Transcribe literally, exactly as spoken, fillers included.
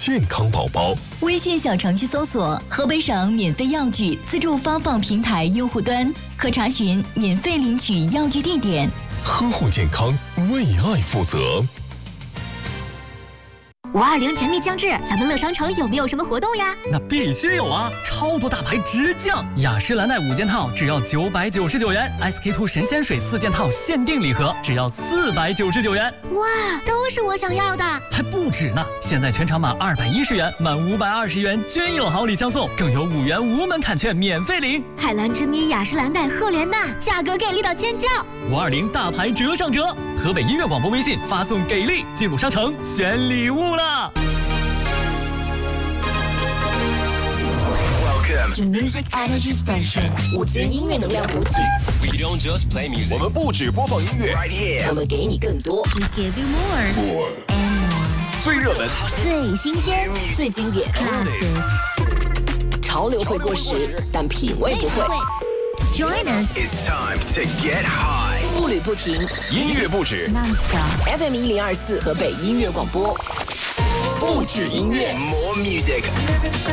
健康宝宝。 微信小程序搜索河北省免费药具自助发放平台用户端，可查询免费领取药具地点。 呵护健康，为爱负责。 五二零甜蜜将至，咱们乐商城有没有什么活动呀？ 那必须有啊！超多大牌直降，雅诗兰黛五件套只要九百九十九元 ，S K two 神仙水四件套限定礼盒只要四百九十九元。 哇，都是我想要的！ 还不止呢！现在全场满二百一十元、满五百二十元均有好礼相送，更有五元无门槛券免费领。 海蓝之谜、雅诗兰黛、赫莲娜，价格给力到尖叫！ 五二零大牌折上折，河北音乐广播微信发送给力，进入商城选礼物了。 To Music Energy Station， 五千音乐能量补给。 We don't just play music， 我们不只播放音乐 ，right here， 我们给你更多。 We give you more more and more。 最热门、 最新鲜、 最经典。 Classic。 潮流会过时，但品味不会。 Join us。 It's time to get high。 步履不停， 音乐不止 ，Non-stop。 F M 一零二四河北音乐广播，不止音乐 ，More music。